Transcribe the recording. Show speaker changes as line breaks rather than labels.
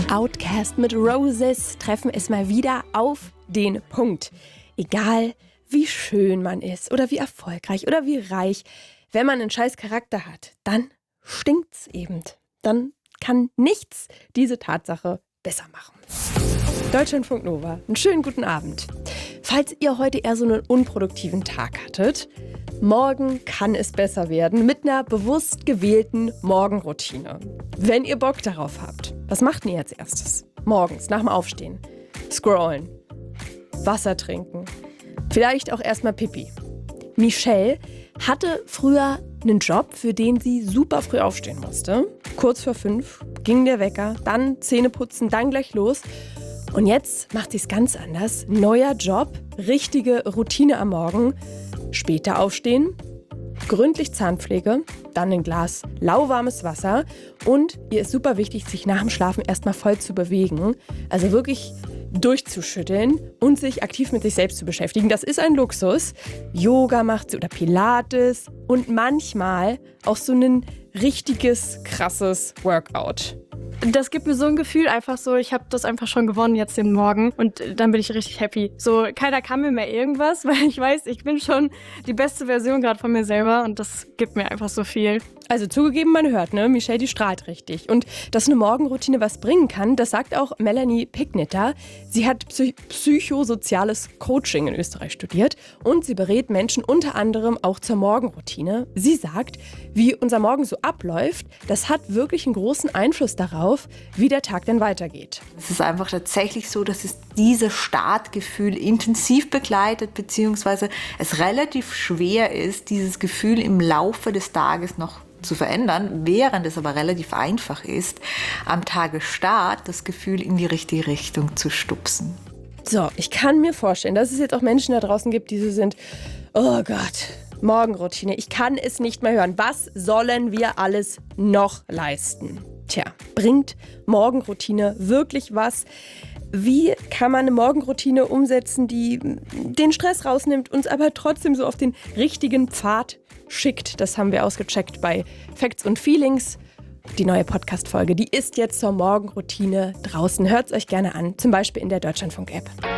Outcast mit Roses treffen es mal wieder auf den Punkt. Egal, wie schön man ist oder wie erfolgreich oder wie reich, wenn man einen scheiß Charakter hat, dann stinkt's eben. Dann kann nichts diese Tatsache besser machen. Deutschlandfunk Nova, einen schönen guten Abend. Falls ihr heute eher so einen unproduktiven Tag hattet, morgen kann es besser werden mit einer bewusst gewählten Morgenroutine. Wenn ihr Bock darauf habt, was macht ihr als erstes? Morgens, nach dem Aufstehen. Scrollen. Wasser trinken. Vielleicht auch erstmal Pipi. Michelle hatte früher einen Job, für den sie super früh aufstehen musste. Kurz vor 5 ging der Wecker, dann Zähne putzen, dann gleich los. Und jetzt macht sie es ganz anders. Neuer Job, richtige Routine am Morgen. Später aufstehen, gründlich Zahnpflege, dann ein Glas lauwarmes Wasser. Und ihr ist super wichtig, sich nach dem Schlafen erstmal voll zu bewegen. Also wirklich durchzuschütteln und sich aktiv mit sich selbst zu beschäftigen. Das ist ein Luxus. Yoga macht sie oder Pilates und manchmal auch so ein richtiges, krasses Workout.
Das gibt mir so ein Gefühl, einfach so, ich habe das einfach schon gewonnen jetzt den Morgen und dann bin ich richtig happy. So, keiner kann mir mehr irgendwas, weil ich weiß, ich bin schon die beste Version gerade von mir selber und das gibt mir einfach so viel.
Also zugegeben, man hört, ne? Michelle, die strahlt richtig. Und dass eine Morgenroutine was bringen kann, das sagt auch Melanie Picknitter. Sie hat psychosoziales Coaching in Österreich studiert und sie berät Menschen unter anderem auch zur Morgenroutine. Sie sagt, wie unser Morgen so abläuft, das hat wirklich einen großen Einfluss darauf, wie der Tag denn weitergeht.
Es ist einfach tatsächlich so, dass es dieses Startgefühl intensiv begleitet, beziehungsweise es relativ schwer ist, dieses Gefühl im Laufe des Tages noch zu verändern, während es aber relativ einfach ist, am Tagesstart das Gefühl in die richtige Richtung zu stupsen.
So, ich kann mir vorstellen, dass es jetzt auch Menschen da draußen gibt, die so sind, oh Gott, Morgenroutine, ich kann es nicht mehr hören. Was sollen wir alles noch leisten? Tja, bringt Morgenroutine wirklich was? Wie kann man eine Morgenroutine umsetzen, die den Stress rausnimmt, uns aber trotzdem so auf den richtigen Pfad schickt? Das haben wir ausgecheckt bei Facts und Feelings. Die neue Podcast-Folge, die ist jetzt zur Morgenroutine draußen. Hört es euch gerne an, zum Beispiel in der Deutschlandfunk-App.